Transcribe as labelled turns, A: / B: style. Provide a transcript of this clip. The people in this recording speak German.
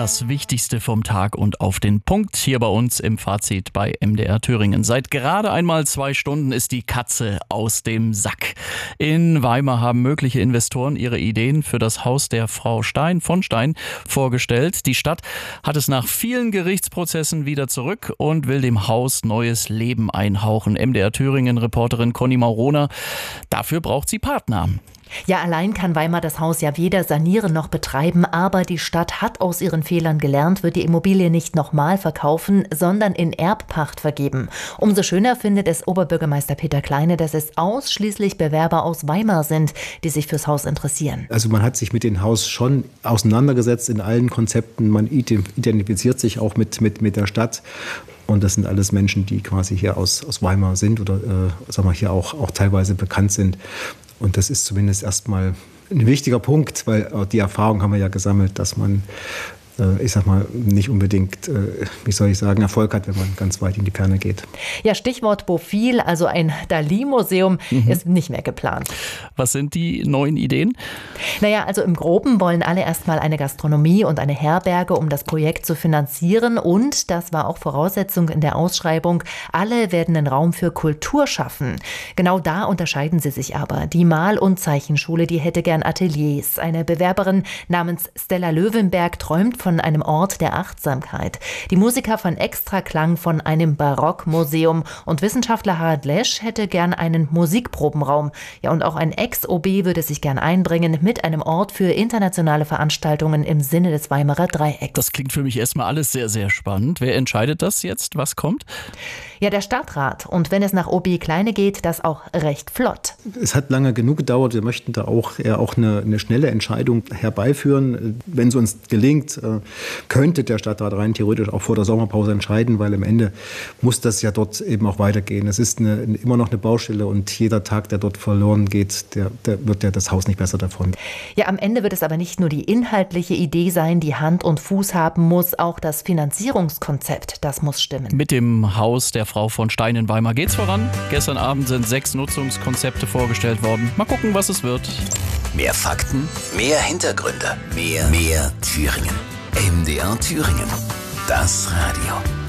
A: Das Wichtigste vom Tag und auf den Punkt hier bei uns im Fazit bei MDR Thüringen. Seit gerade einmal 2 Stunden ist die Katze aus dem Sack. In Weimar haben mögliche Investoren ihre Ideen für das Haus der Frau von Stein vorgestellt. Die Stadt hat es nach vielen Gerichtsprozessen wieder zurück und will dem Haus neues Leben einhauchen. MDR Thüringen-Reporterin Conny Mauroner, dafür braucht sie Partner.
B: Ja, allein kann Weimar das Haus ja weder sanieren noch betreiben, aber die Stadt hat aus ihren Fehlern gelernt, wird die Immobilie nicht nochmal verkaufen, sondern in Erbpacht vergeben. Umso schöner findet es Oberbürgermeister Peter Kleine, dass es ausschließlich Bewerber aus Weimar sind, die sich fürs Haus interessieren.
C: Also man hat sich mit dem Haus schon auseinandergesetzt in allen Konzepten, man identifiziert sich auch mit der Stadt. Und das sind alles Menschen, die quasi hier aus Weimar sind oder sagen wir hier auch teilweise bekannt sind. Und das ist zumindest erstmal ein wichtiger Punkt, weil die Erfahrung haben wir ja gesammelt, dass man, ich sag mal, nicht unbedingt, Erfolg hat, wenn man ganz weit in die Ferne geht.
B: Ja, Stichwort Bophil, also ein Dali-Museum, ist nicht mehr geplant.
A: Was sind die neuen Ideen?
B: Naja, also im Groben wollen alle erstmal eine Gastronomie und eine Herberge, um das Projekt zu finanzieren. Und, das war auch Voraussetzung in der Ausschreibung, alle werden einen Raum für Kultur schaffen. Genau da unterscheiden sie sich aber. Die Mal- und Zeichenschule, die hätte gern Ateliers. Eine Bewerberin namens Stella Löwenberg träumt von einem Ort der Achtsamkeit. Die Musiker von Extraklang von einem Barockmuseum. Und Wissenschaftler Harald Lesch hätte gern einen Musikprobenraum. Ja, und auch ein Ex-OB würde sich gern einbringen mit einem Ort für internationale Veranstaltungen im Sinne des Weimarer Dreiecks.
A: Das klingt für mich erstmal alles sehr, sehr spannend. Wer entscheidet das jetzt? Was kommt?
B: Ja, der Stadtrat. Und wenn es nach OB Kleine geht, das auch recht flott.
C: Es hat lange genug gedauert. Wir möchten da auch eine schnelle Entscheidung herbeiführen. Wenn es uns gelingt, könnte der Stadtrat rein theoretisch auch vor der Sommerpause entscheiden, weil am Ende muss das ja dort eben auch weitergehen. Es ist immer noch eine Baustelle und jeder Tag, der dort verloren geht, der wird ja das Haus nicht besser davon.
B: Ja, am Ende wird es aber nicht nur die inhaltliche Idee sein, die Hand und Fuß haben muss, auch das Finanzierungskonzept, das muss stimmen.
A: Mit dem Haus der Frau von Stein in Weimar geht's voran. Gestern Abend sind 6 Nutzungskonzepte vorgestellt worden. Mal gucken, was es wird.
D: Mehr Fakten, mehr Hintergründe, mehr Thüringen. MDR Thüringen. Das Radio.